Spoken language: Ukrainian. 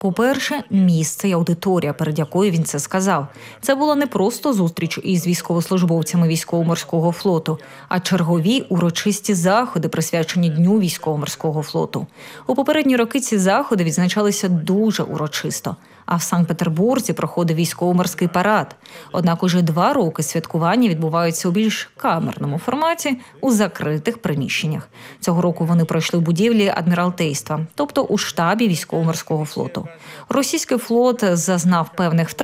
По-перше, місце і аудиторія, перед якою він це сказав. Це була не просто зустріч із військовослужбовцями військово-морського флоту, а чергові урочисті заходи, присвячені Дню військово-морського флоту. У попередні роки ці заходи відзначалися дуже урочисто. А в Санкт-Петербурзі проходив військово-морський парад. Однак уже 2 роки святкування відбуваються у більш камерному форматі, у закритих приміщеннях. Цього року вони пройшли в будівлі Адміралтейства, тобто у штабі військово-морського флоту. Російський флот зазнав певних втрат,